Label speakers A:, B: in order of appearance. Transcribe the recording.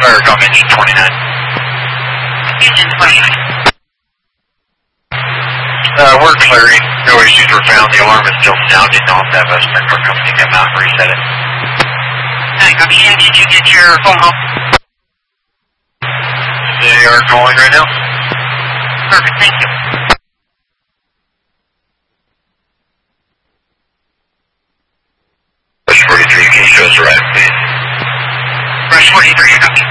A: or Gulf Engine 29.
B: Engine 29.
A: We're clearing. No issues were found. The alarm is still sounding. I'll have a spectrum company come out and reset it.
B: Alright, copy. And did you get your phone call?
A: They are calling right now.
B: Perfect, thank you.
A: Rush 43, can you show us right, please?
B: Rush 43, copy.